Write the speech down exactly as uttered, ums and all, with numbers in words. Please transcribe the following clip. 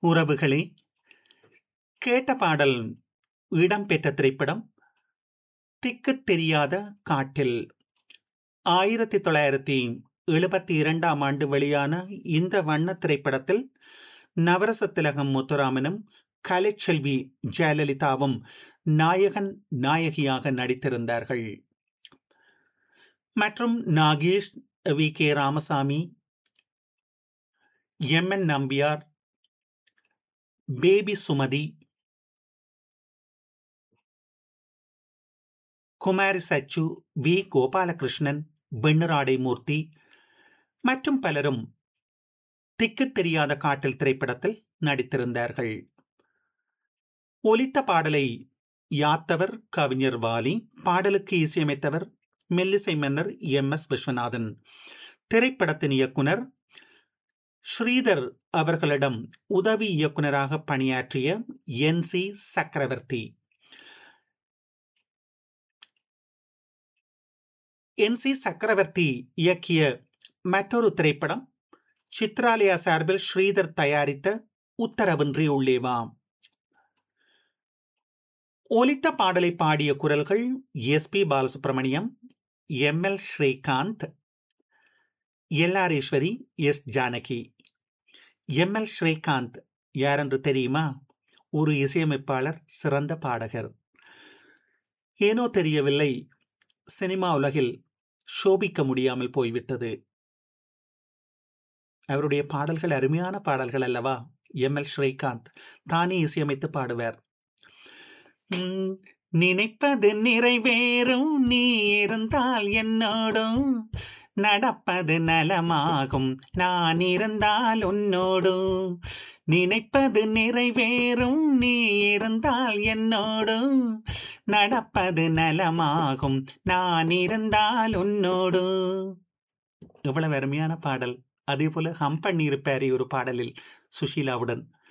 உறவுகளே, கேட்ட பாடல் இடம்பெற்ற திரைப்படம் திக்குத் தெரியாத காட்டில். ஆயிரத்தி தொள்ளாயிரத்தி எழுபத்தி இரண்டாம் ஆண்டு வெளியான இந்த வண்ண திரைப்படத்தில் நவரச திலகம் முத்துராமனும் கலைச்செல்வி ஜெயலலிதாவும் நாயகன் நாயகியாக நடித்திருந்தார்கள். மற்றும் Nagesh, V K Ramasamy, M N Nambiar, baby Sumathi, Kumari Sachu, we Gopalakrishnan, வெண்ணிராடை மூர்த்தி மற்றும் பலரும் திக்குத் தெரியாத காட்டில் திரைப்படத்தில் நடித்திருந்தார்கள். ஒலித்த பாடலை யாத்தவர் கவிஞர் வாலி, பாடலுக்கு இசையமைத்தவர் மெல்லிசை மன்னர் எம் எஸ் விஸ்வநாதன். திரைப்படத்தின் இயக்குனர் ஸ்ரீதர் அவர்களிடம் உதவி இயக்குனராக பணியாற்றிய என் சி சக்கரவர்த்தி. என் சி சக்கரவர்த்தி இயக்கிய மற்றொரு திரைப்படம் சித்ராலயா சார்பில் ஸ்ரீதர் தயாரித்த உத்தரவின்றி உள்ளே வா. ஒலித்த பாடலை பாடிய குரல்கள் S B Balasubramaniam, M L Srikanth, L R Eswari, S Janaki. M L Srikanth யாரென்று தெரியுமா? ஒரு இசையமைப்பாளர், சிறந்த பாடகர். ஏனோ தெரியவில்லை, சினிமா உலகில் சோபிக்க முடியாமல் போய்விட்டது. அவருடைய பாடல்கள் அருமையான பாடல்கள் அல்லவா? எம் எல் ஸ்ரீகாந்த் தானே இசையமைத்து பாடுவார். நினைப்பது நிறைவேறும், நீ இருந்தால் என்னோடும் நடப்பது நலமாகும், நான் இருந்தால் உன்னோடு. நினைப்பது நிறைவேறும், நீ இருந்தால் என்னோடு நடப்பது நலமாகும், நான் இருந்தால் உன்னோடு. எவ்வளவு அருமையான பாடல்! அதே போல ஹம் பண்ணி இருப்பாரு ஒரு பாடலில் சுஷீலாவுடன்.